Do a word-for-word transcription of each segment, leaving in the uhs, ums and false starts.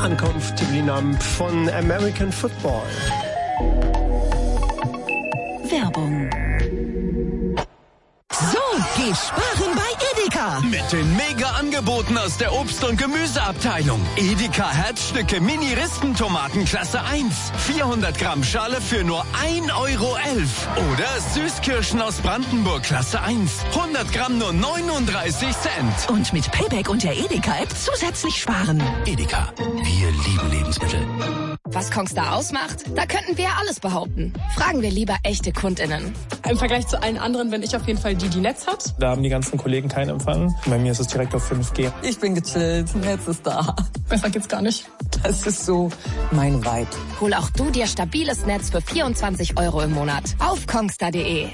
Ankunft Linamp von American Football. Werbung. So, geh sparen bei Edeka. Mit den Mega-Angeboten aus der Obst- und Gemüseabteilung. Edeka Herzstücke Mini-Rispentomaten Klasse eins. vierhundert Gramm Schale für nur ein Euro elf. Oder Süßkirschen aus Brandenburg Klasse eins. hundert Gramm nur neununddreißig Cent. Und mit Payback und der Edeka-App zusätzlich sparen. Edeka, wir lieben Lebensmittel. Was Kongstar ausmacht? Da könnten wir alles behaupten. Fragen wir lieber echte KundInnen. Im Vergleich zu allen anderen bin ich auf jeden Fall die, die Netz hat. Da haben die ganzen Kollegen keinen Empfang. Bei mir ist es direkt auf fünf G. Ich bin gechillt, Netz ist da. Besser geht's gar nicht. Das ist so mein Vibe. Hol auch du dir stabiles Netz für vierundzwanzig Euro im Monat auf kongstar punkt de.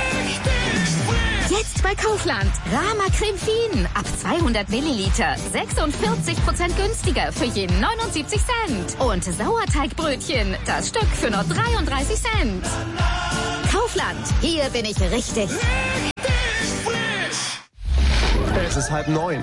Jetzt bei Kaufland. Rama Creme Fien. Ab zweihundert Milliliter. sechsundvierzig Prozent günstiger für jeden neunundsiebzig Cent. Und Sauerteigbrötchen. Das Stück für nur dreiunddreißig Cent. Kaufland. Hier bin ich richtig. Es ist halb neun.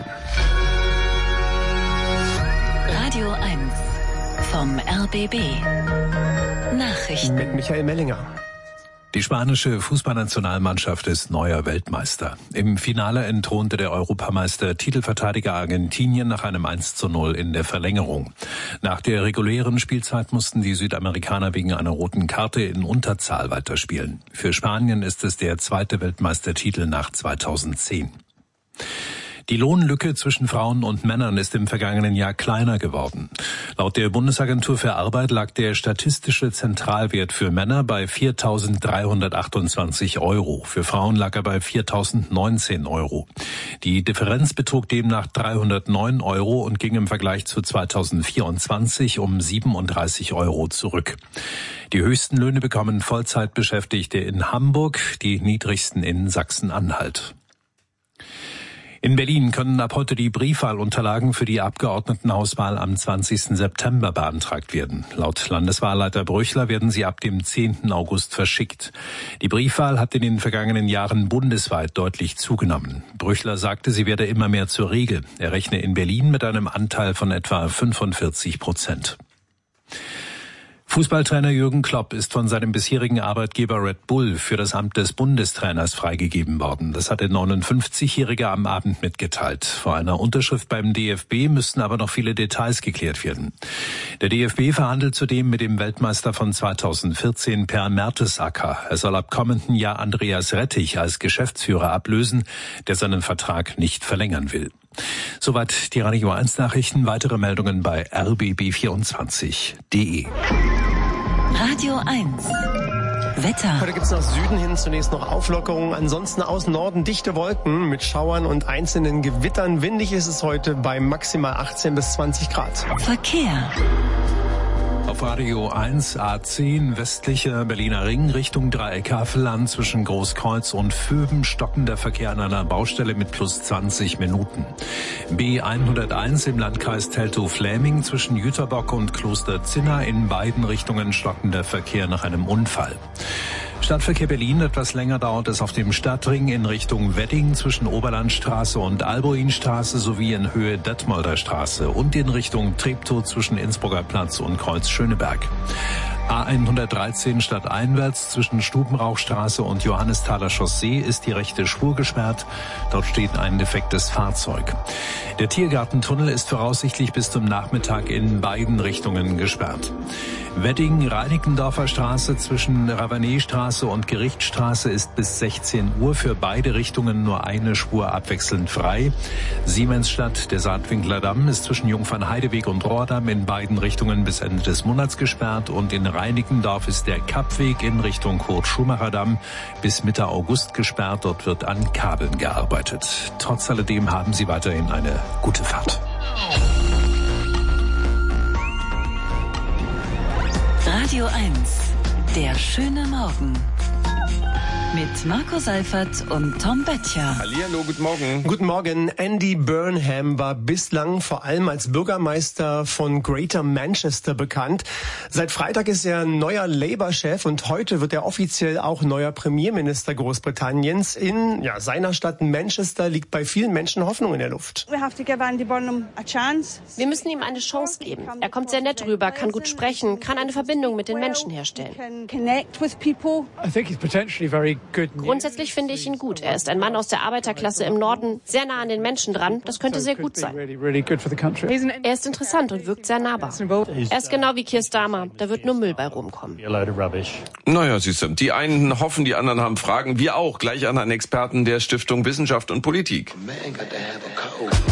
Radio eins vom R B B. Nachrichten. Mit Michael Mellinger. Die spanische Fußballnationalmannschaft ist neuer Weltmeister. Im Finale entthronte der Europameister Titelverteidiger Argentinien nach einem eins zu null in der Verlängerung. Nach der regulären Spielzeit mussten die Südamerikaner wegen einer roten Karte in Unterzahl weiterspielen. Für Spanien ist es der zweite Weltmeistertitel nach zweitausendzehn. Die Lohnlücke zwischen Frauen und Männern ist im vergangenen Jahr kleiner geworden. Laut der Bundesagentur für Arbeit lag der statistische Zentralwert für Männer bei viertausenddreihundertachtundzwanzig Euro. Für Frauen lag er bei viertausendneunzehn Euro. Die Differenz betrug demnach dreihundertneun Euro und ging im Vergleich zu zweitausendvierundzwanzig um siebenunddreißig Euro zurück. Die höchsten Löhne bekommen Vollzeitbeschäftigte in Hamburg, die niedrigsten in Sachsen-Anhalt. In Berlin können ab heute die Briefwahlunterlagen für die Abgeordnetenhauswahl am zwanzigsten September beantragt werden. Laut Landeswahlleiter Brüchler werden sie ab dem zehnten August verschickt. Die Briefwahl hat in den vergangenen Jahren bundesweit deutlich zugenommen. Brüchler sagte, sie werde immer mehr zur Regel. Er rechne in Berlin mit einem Anteil von etwa fünfundvierzig Prozent. Fußballtrainer Jürgen Klopp ist von seinem bisherigen Arbeitgeber Red Bull für das Amt des Bundestrainers freigegeben worden. Das hat der neunundfünfzigjährige am Abend mitgeteilt. Vor einer Unterschrift beim D F B müssten aber noch viele Details geklärt werden. Der D F B verhandelt zudem mit dem Weltmeister von zweitausendvierzehn Per Mertesacker. Er soll ab kommenden Jahr Andreas Rettich als Geschäftsführer ablösen, der seinen Vertrag nicht verlängern will. Soweit die Radio eins Nachrichten. Weitere Meldungen bei r b b vierundzwanzig punkt d e. Radio eins. Wetter. Heute gibt es nach Süden hin zunächst noch Auflockerungen. Ansonsten aus Norden dichte Wolken mit Schauern und einzelnen Gewittern. Windig ist es heute bei maximal achtzehn bis zwanzig Grad. Verkehr. Auf Radio eins A zehn westlicher Berliner Ring Richtung Dreieck-Havelland zwischen Großkreuz und Vöben stockender Verkehr an einer Baustelle mit plus zwanzig Minuten. B hunderteins im Landkreis Teltow-Fläming zwischen Jüterbock und Kloster Zinna in beiden Richtungen stockender Verkehr nach einem Unfall. Stadtverkehr Berlin, etwas länger dauert es auf dem Stadtring in Richtung Wedding zwischen Oberlandstraße und Alboinstraße sowie in Höhe Detmolder Straße und in Richtung Treptow zwischen Innsbrucker Platz und Kreuz Schöneberg. A hundertdreizehn stadteinwärts zwischen Stubenrauchstraße und Johannesthaler Chaussee ist die rechte Spur gesperrt. Dort steht ein defektes Fahrzeug. Der Tiergartentunnel ist voraussichtlich bis zum Nachmittag in beiden Richtungen gesperrt. Wedding, Reinickendorfer Straße zwischen Ravanetstraße und Gerichtsstraße ist bis sechzehn Uhr für beide Richtungen nur eine Spur abwechselnd frei. Siemensstadt, der Saatwinkler Damm, ist zwischen Jungfernheideweg und Rohrdamm in beiden Richtungen bis Ende des Monats gesperrt und in Reinickendorf ist der Kappweg in Richtung Kurt-Schumacher-Damm bis Mitte August gesperrt. Dort wird an Kabeln gearbeitet. Trotz alledem haben Sie weiterhin eine gute Fahrt. Radio eins. Der schöne Morgen. Mit Marco Seifert und Tom Böttcher. Hallihallo, guten Morgen. Guten Morgen. Andy Burnham war bislang vor allem als Bürgermeister von Greater Manchester bekannt. Seit Freitag ist er neuer Labour-Chef und heute wird er offiziell auch neuer Premierminister Großbritanniens. In ja, seiner Stadt Manchester liegt bei vielen Menschen Hoffnung in der Luft. Wir müssen ihm eine Chance geben. Er kommt sehr nett rüber, kann gut sprechen, kann eine Verbindung mit den Menschen herstellen. Grundsätzlich finde ich ihn gut. Er ist ein Mann aus der Arbeiterklasse im Norden, sehr nah an den Menschen dran. Das könnte sehr gut sein. Er ist interessant und wirkt sehr nahbar. Er ist genau wie Keir Starmer. Da wird nur Müll bei rumkommen. Naja, siehst du, die einen hoffen, die anderen haben Fragen. Wir auch, gleich an einen Experten der Stiftung Wissenschaft und Politik.